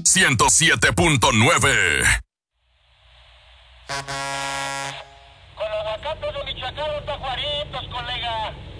107.9. Con los aguacates de Michoacán, los tajuaritos, colega.